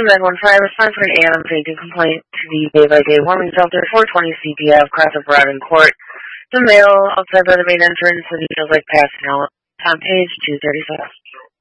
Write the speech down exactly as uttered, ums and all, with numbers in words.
Med one five, respond for an A M vacant complaint to the day-by-day warming shelter, four twenty C P F, cross of Rodden Court. The male outside by the main entrance, and he feels like passing out on page two thirty-seven.